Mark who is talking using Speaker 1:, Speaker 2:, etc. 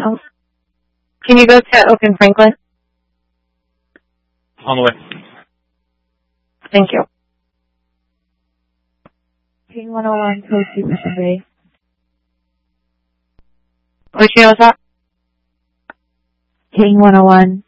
Speaker 1: Oh. Can you go to Oak and Franklin?
Speaker 2: On the way.
Speaker 1: Thank you.
Speaker 3: King 101, code 2% ready.
Speaker 1: Which what's up?
Speaker 3: King 101,